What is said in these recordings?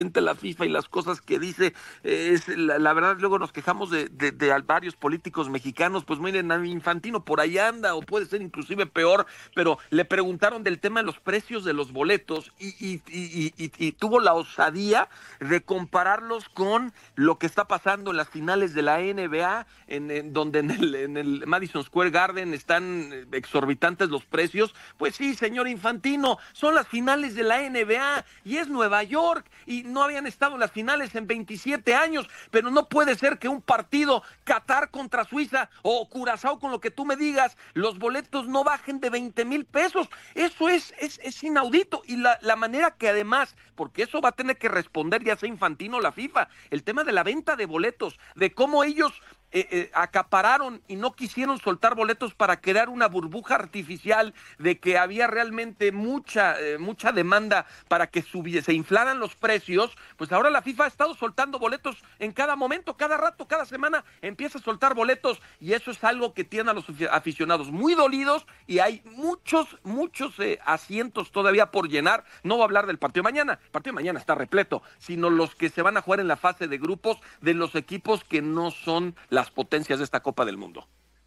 la FIFA y las cosas que dice, la verdad luego nos quejamos de varios políticos mexicanos, pues miren, a Infantino por ahí anda, o puede ser inclusive peor, pero le preguntaron del tema de los precios de los boletos y tuvo la osadía de compararlos con lo que está pasando en las finales de la NBA, donde en el Madison Square Garden están exorbitantes los precios. Pues sí, señor Infantino, son las finales de la NBA y es Nueva York y no habían estado en las finales en 27 años, pero no puede ser que un partido Qatar contra Suiza o Curazao, con lo que tú me digas, los boletos no bajen de 20,000 pesos. Eso es inaudito, y la manera que además, porque eso va a tener que responder ya sea Infantino o la FIFA, el tema de la venta de boletos, de cómo ellos acapararon y no quisieron soltar boletos para crear una burbuja artificial de que había realmente mucha demanda para que se inflaran los precios. Pues ahora la FIFA ha estado soltando boletos en cada momento, cada rato, cada semana empieza a soltar boletos, y eso es algo que tiene a los aficionados muy dolidos, y hay muchos asientos todavía por llenar. No voy a hablar del partido de mañana, el partido de mañana está repleto, sino los que se van a jugar en la fase de grupos de los equipos que no son las potencias de esta Copa del Mundo.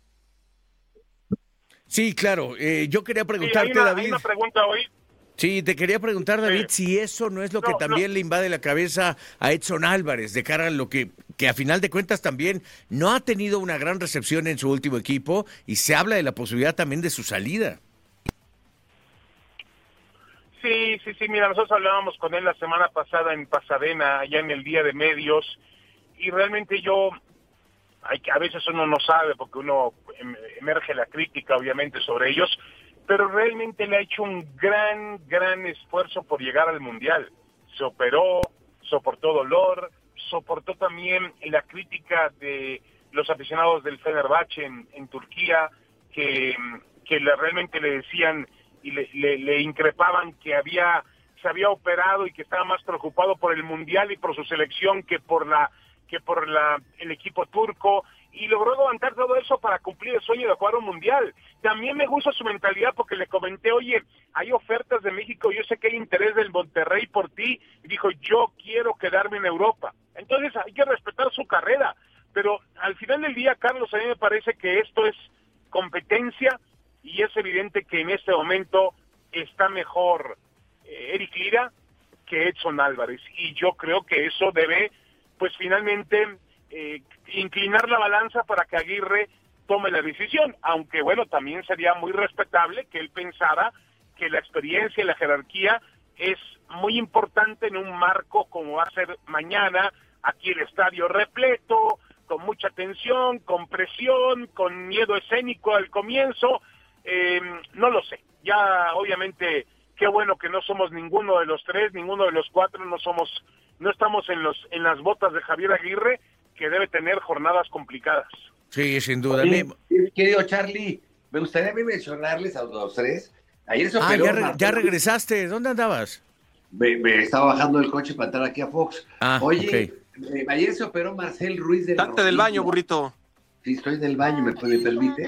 Sí, claro. Yo quería Sí, preguntarte, David. hay una pregunta hoy. Sí, te quería preguntar, David, si eso no es lo que también le invade la cabeza a Edson Álvarez, de cara a lo que a final de cuentas también no ha tenido una gran recepción en su último equipo, y se habla de la posibilidad también de su salida. Sí, mira, nosotros hablábamos con él la semana pasada en Pasadena, allá en el Día de Medios, y realmente a veces uno no sabe porque uno emerge la crítica obviamente sobre ellos, pero realmente le ha hecho un gran esfuerzo por llegar al Mundial. Se operó, soportó dolor, soportó también la crítica de los aficionados del Fenerbahce en Turquía, que realmente le decían y le increpaban que se había operado y que estaba más preocupado por el Mundial y por su selección que por el equipo turco, y logró levantar todo eso para cumplir el sueño de jugar un Mundial. También me gusta su mentalidad, porque le comenté, oye, hay ofertas de México, yo sé que hay interés del Monterrey por ti, y dijo, yo quiero quedarme en Europa. Entonces hay que respetar su carrera, pero al final del día, Carlos, a mí me parece que esto es competencia, y es evidente que en este momento está mejor Eric Lira que Edson Álvarez, y yo creo que eso debe, pues finalmente, inclinar la balanza para que Aguirre tome la decisión, aunque bueno, también sería muy respetable que él pensara que la experiencia y la jerarquía es muy importante en un marco como va a ser mañana, aquí el estadio repleto, con mucha tensión, con presión, con miedo escénico al comienzo. No lo sé, ya obviamente qué bueno que no somos ninguno de los tres, ninguno de los cuatro, no estamos en las botas de Javier Aguirre, que debe tener jornadas complicadas. Sí, sin duda. Querido Charlie, me gustaría a mí mencionarles a los tres. Ayer se operó ya regresaste. ¿Dónde andabas? Me estaba bajando el coche para entrar aquí a Fox. Oye, okay. Ayer se operó Marcel Ruiz de la rodilla. Date del baño, burrito. Sí, estoy del baño, ¿me permite?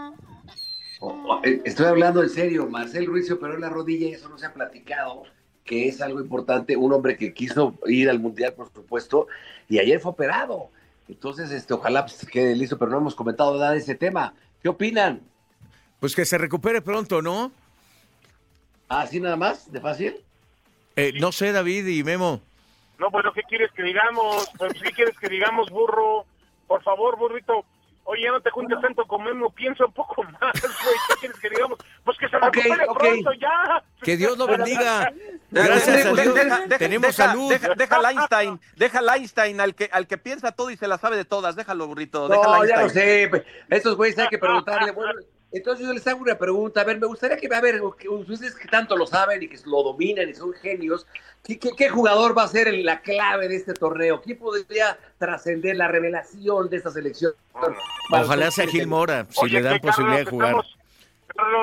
Estoy hablando en serio. Marcel Ruiz se operó en la rodilla y eso no se ha platicado, que es algo importante. Un hombre que quiso ir al Mundial, por supuesto, y ayer fue operado. Entonces, ojalá quede listo, pero no hemos comentado nada de ese tema. ¿Qué opinan? Pues que se recupere pronto, ¿no? ¿Así nada más? ¿De fácil? No sé, David y Memo. No, pues, ¿qué quieres que digamos? Pues, ¿qué quieres que digamos, burro? Por favor, burrito. Oye, ya no te juntes tanto con Memo, piensa un poco más, güey. ¿Qué quieres que digamos? Pues que se recupere pronto, ya. Que Dios lo bendiga. Gracias a Dios. Tenemos salud. Deja al Einstein, al que piensa todo y se la sabe de todas. Déjalo, burrito. No, ya lo sé. Estos güeyes hay que preguntarle. Bueno, entonces yo les hago una pregunta. A ver, me gustaría que ustedes que tanto lo saben y que lo dominan y son genios, ¿qué jugador va a ser la clave de este torneo? ¿Quién podría trascender la revelación de esta selección? Ojalá sea Gil Mora, si le dan posibilidad de jugar. Carlos,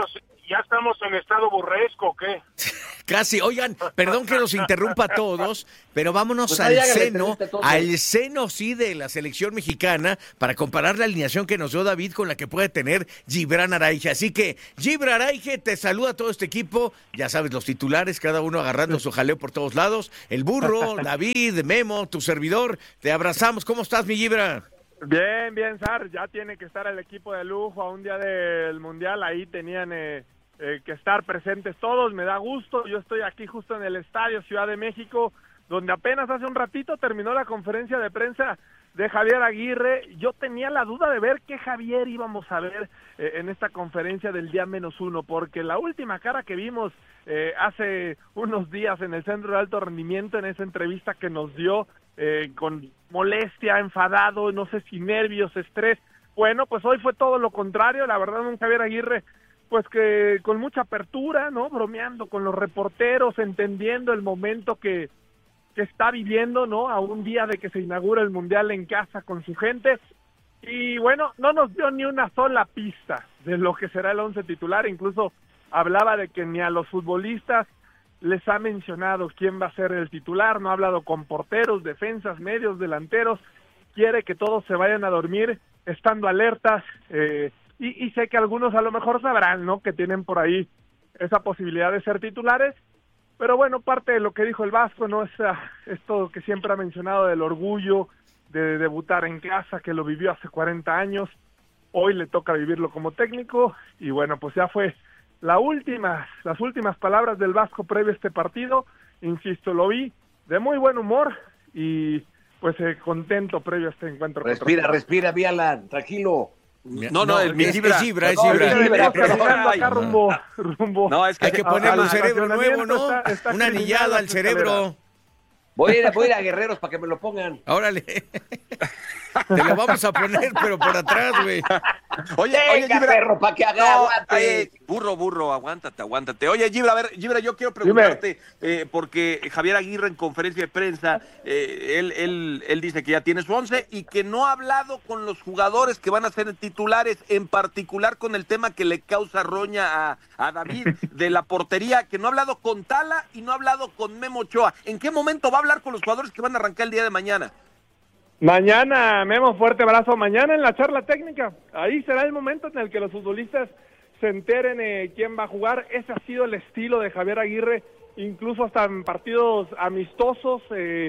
¿Ya estamos en estado burresco o qué? Casi, oigan, perdón que los interrumpa a todos, pero vámonos Pues al ahí hágale seno, entrevista sí de la selección mexicana para comparar la alineación que nos dio David con la que puede tener Gibran Araige. Así que, Gibran Araige, te saluda a todo este equipo, ya sabes, los titulares, cada uno agarrando su jaleo por todos lados, el burro, David, Memo, tu servidor, te abrazamos. ¿Cómo estás, mi Gibran? Bien, bien, Sar, ya tiene que estar el equipo de lujo a un día del Mundial, ahí tenían que estar presentes todos, me da gusto, yo estoy aquí justo en el estadio Ciudad de México, donde apenas hace un ratito terminó la conferencia de prensa de Javier Aguirre. Yo tenía la duda de ver qué Javier íbamos a ver en esta conferencia del día -1, porque la última cara que vimos hace unos días en el Centro de Alto Rendimiento, en esa entrevista que nos dio con molestia, enfadado, no sé si nervios, estrés, bueno, pues hoy fue todo lo contrario, la verdad, un Javier Aguirre pues que con mucha apertura, ¿no? Bromeando con los reporteros, entendiendo el momento que está viviendo, ¿no? A un día de que se inaugura el Mundial en casa con su gente. Y bueno, no nos dio ni una sola pista de lo que será el 11 titular, incluso hablaba de que ni a los futbolistas les ha mencionado quién va a ser el titular, no ha hablado con porteros, defensas, medios, delanteros, quiere que todos se vayan a dormir estando alertas, y sé que algunos a lo mejor sabrán, ¿no?, que tienen por ahí esa posibilidad de ser titulares, pero bueno, parte de lo que dijo el Vasco, ¿no?, es esto que siempre ha mencionado del orgullo de debutar en casa, que lo vivió hace 40 años, hoy le toca vivirlo como técnico, y bueno, pues ya fue las últimas palabras del Vasco previo a este partido. Insisto, lo vi de muy buen humor y pues contento previo a este encuentro. Respira, Vialan, tranquilo. No, el Gibran. Rumbo. No, es que hay que ponerle un cerebro nuevo, ¿no? Una anillada al cerebro. Voy a ir a Guerreros para que me lo pongan. Órale. Te lo vamos a poner, pero por atrás, güey. Oye, Gibran, perro, para que aguante. Burro, aguántate. Oye, Gibran, yo quiero preguntarte, porque Javier Aguirre en conferencia de prensa, él dice que ya tiene su 11 y que no ha hablado con los jugadores que van a ser titulares, en particular con el tema que le causa roña a David de la portería, que no ha hablado con Tala y no ha hablado con Memo Ochoa. ¿En qué momento va a hablar con los jugadores que van a arrancar el día de mañana? Mañana, Memo, fuerte abrazo. Mañana en la charla técnica. Ahí será el momento en el que los futbolistas se enteren quién va a jugar. Ese ha sido el estilo de Javier Aguirre, incluso hasta en partidos amistosos.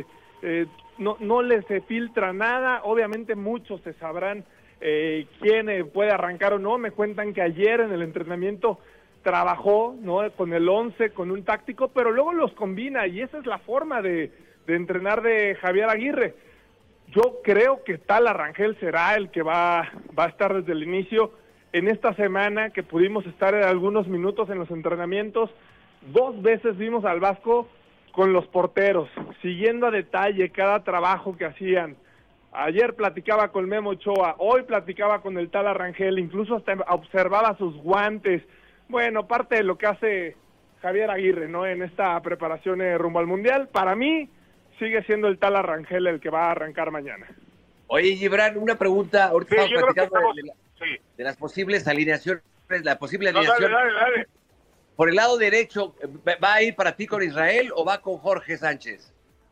No les se filtra nada. Obviamente muchos se sabrán quién puede arrancar o no. Me cuentan que ayer en el entrenamiento trabajó, ¿no?, con el 11, con un táctico, pero luego los combina y esa es la forma de entrenar de Javier Aguirre. Yo creo que Tala Rangel será el que va a estar desde el inicio. En esta semana que pudimos estar algunos minutos en los entrenamientos, 2 veces vimos al Vasco con los porteros, siguiendo a detalle cada trabajo que hacían. Ayer platicaba con Memo Ochoa, hoy platicaba con el Tala Rangel, incluso hasta observaba sus guantes. Bueno, parte de lo que hace Javier Aguirre, ¿no?, en esta preparación rumbo al Mundial. Para mí sigue siendo el Tala Rangel el que va a arrancar mañana. Oye, Gibran, una pregunta. Ahorita estamos platicando de las posibles alineaciones, la posible alineación. Dale. Por el lado derecho, ¿va a ir para ti con Israel o va con Jorge Sánchez?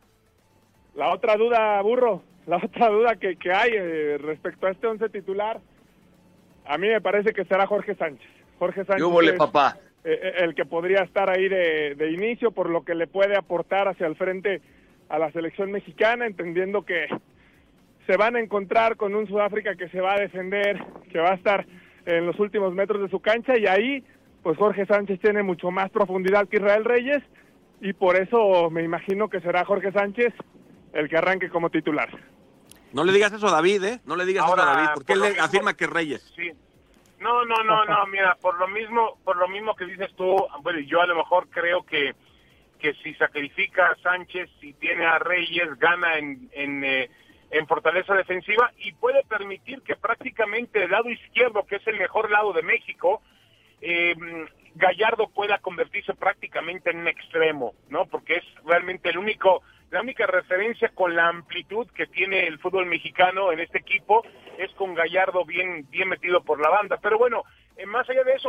La otra duda, burro, que hay respecto a este 11 titular, a mí me parece que será Jorge Sánchez. Jorge Sánchez ¡Yúbole, papá! El que podría estar ahí de inicio, por lo que le puede aportar hacia el frente a la selección mexicana, entendiendo que se van a encontrar con un Sudáfrica que se va a defender, que va a estar en los últimos metros de su cancha, y ahí pues Jorge Sánchez tiene mucho más profundidad que Israel Reyes, y por eso me imagino que será Jorge Sánchez el que arranque como titular. No le digas eso a David, No le digas eso a David, porque él mismo, afirma que es Reyes. Sí. No, mira, por lo mismo que dices tú, bueno, yo a lo mejor creo que si sacrifica a Sánchez, si tiene a Reyes, gana en fortaleza defensiva y puede permitir que prácticamente el lado izquierdo, que es el mejor lado de México, Gallardo pueda convertirse prácticamente en un extremo, ¿no? Porque es realmente la única referencia con la amplitud que tiene el fútbol mexicano en este equipo es con Gallardo bien metido por la banda. Pero bueno, más allá de eso,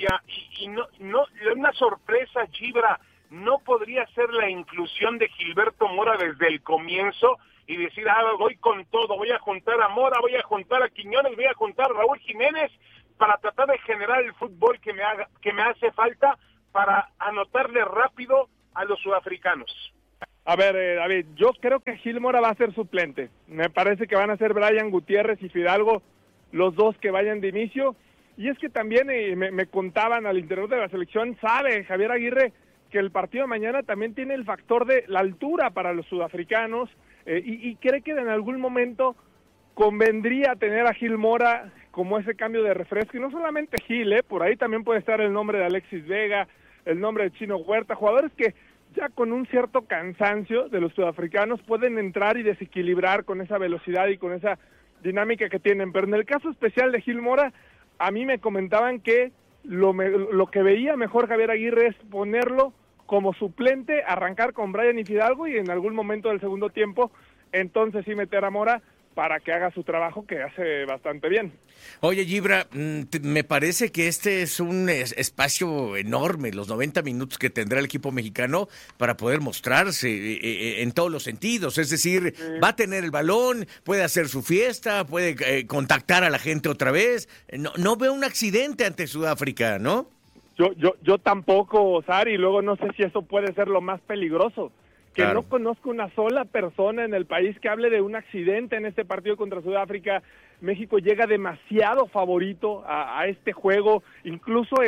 y no, una sorpresa, Gibra, no podría ser la inclusión de Gilberto Mora desde el comienzo y decir, voy con todo, voy a juntar a Mora, voy a juntar a Quiñones, voy a juntar a Raúl Jiménez para tratar de generar el fútbol que me hace falta para anotarle rápido a los sudafricanos. A ver, David, yo creo que Gil Mora va a ser suplente. Me parece que van a ser Brian Gutiérrez y Fidalgo los dos que vayan de inicio. Y es que también me contaban al interior de la selección, sabe Javier Aguirre que el partido de mañana también tiene el factor de la altura para los sudafricanos y cree que en algún momento convendría tener a Gil Mora como ese cambio de refresco. Y no solamente Gil, por ahí también puede estar el nombre de Alexis Vega, el nombre de Chino Huerta, jugadores que ya con un cierto cansancio de los sudafricanos pueden entrar y desequilibrar con esa velocidad y con esa dinámica que tienen. Pero en el caso especial de Gil Mora, a mí me comentaban que lo que veía mejor Javier Aguirre es ponerlo como suplente, arrancar con Brian y Fidalgo y en algún momento del segundo tiempo, entonces sí meter a Mora para que haga su trabajo, que hace bastante bien. Oye, Gibra, me parece que este es un espacio enorme, los 90 minutos que tendrá el equipo mexicano para poder mostrarse en todos los sentidos. Es decir, va a tener el balón, puede hacer su fiesta, puede contactar a la gente otra vez. No veo un accidente ante Sudáfrica, ¿no? Yo tampoco, Sari, y luego no sé si eso puede ser lo más peligroso. Que claro. No conozco una sola persona en el país que hable de un accidente en este partido contra Sudáfrica. México llega demasiado favorito a este juego, incluso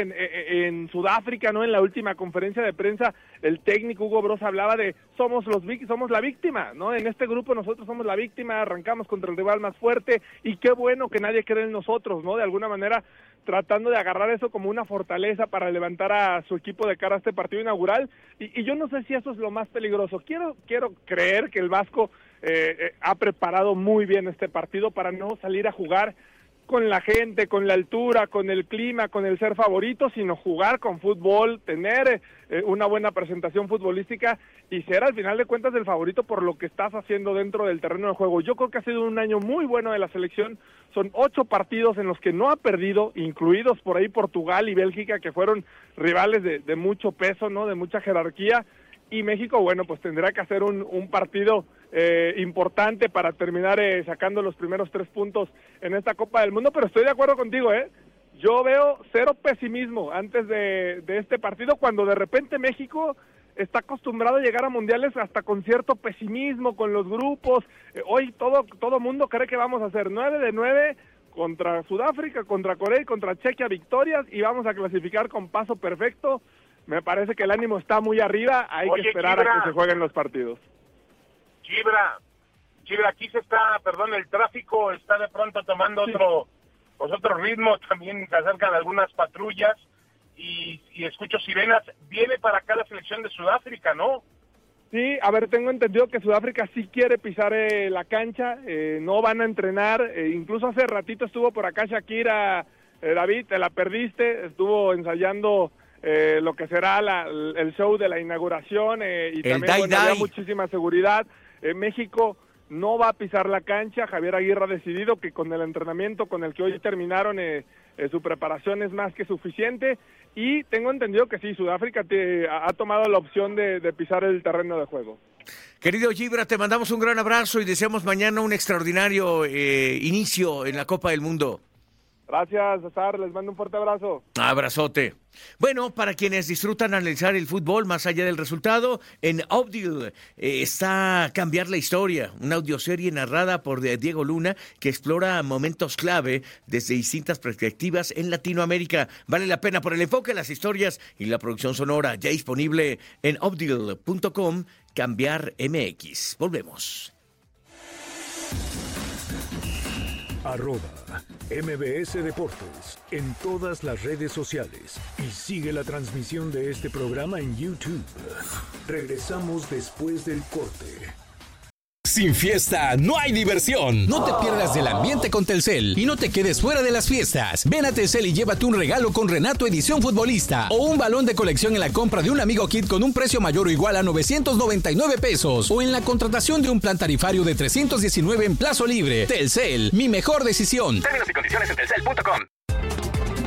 en Sudáfrica, ¿no? En la última conferencia de prensa, el técnico Hugo Broz hablaba de somos la víctima, ¿no? En este grupo nosotros somos la víctima, arrancamos contra el rival más fuerte y qué bueno que nadie cree en nosotros, ¿no? De alguna manera tratando de agarrar eso como una fortaleza para levantar a su equipo de cara a este partido inaugural, y yo no sé si eso es lo más peligroso. Quiero creer que el Vasco ha preparado muy bien este partido para no salir a jugar con la gente, con la altura, con el clima, con el ser favorito, sino jugar con fútbol, tener una buena presentación futbolística y ser al final de cuentas el favorito por lo que estás haciendo dentro del terreno de juego. Yo creo que ha sido un año muy bueno de la selección, son 8 partidos en los que no ha perdido, incluidos por ahí Portugal y Bélgica, que fueron rivales de mucho peso, ¿no? De mucha jerarquía, y México, bueno, pues tendrá que hacer un partido importante para terminar sacando los primeros 3 puntos en esta Copa del Mundo, pero estoy de acuerdo contigo, yo veo cero pesimismo antes de este partido, cuando de repente México está acostumbrado a llegar a mundiales hasta con cierto pesimismo, con los grupos. Hoy todo mundo cree que vamos a hacer 9 de 9 contra Sudáfrica, contra Corea y contra Chequia victorias, y vamos a clasificar con paso perfecto. Me parece que el ánimo está muy arriba, hay que esperar a que se jueguen los partidos. Gibra, aquí el tráfico está de pronto tomando otro ritmo, también se acercan algunas patrullas y escucho sirenas. Viene para acá la selección de Sudáfrica, ¿no? Sí, a ver, tengo entendido que Sudáfrica sí quiere pisar la cancha, no van a entrenar, incluso hace ratito estuvo por acá Shakira, David, te la perdiste, estuvo ensayando lo que será el show de la inauguración y también había muchísima seguridad. México no va a pisar la cancha. Javier Aguirre ha decidido que con el entrenamiento con el que hoy terminaron su preparación es más que suficiente, y tengo entendido que sí, Sudáfrica ha tomado la opción de pisar el terreno de juego. Querido Gibra, te mandamos un gran abrazo y deseamos mañana un extraordinario inicio en la Copa del Mundo. Gracias, César, les mando un fuerte abrazo. Abrazote. Bueno, para quienes disfrutan analizar el fútbol más allá del resultado, en Audio está Cambiar la Historia, una audioserie narrada por Diego Luna que explora momentos clave desde distintas perspectivas en Latinoamérica. Vale la pena por el enfoque, las historias y la producción sonora, ya disponible en audio.com, Cambiar MX. Volvemos. @MBS Deportes en todas las redes sociales y sigue la transmisión de este programa en YouTube. Regresamos después del corte. Sin fiesta no hay diversión. No te pierdas del ambiente con Telcel y no te quedes fuera de las fiestas. Ven a Telcel y llévate un regalo con Renato Edición Futbolista o un balón de colección en la compra de un Amigo Kit con un precio mayor o igual a 999 pesos o en la contratación de un plan tarifario de 319 en plazo libre. Telcel, mi mejor decisión. Términos y condiciones en telcel.com.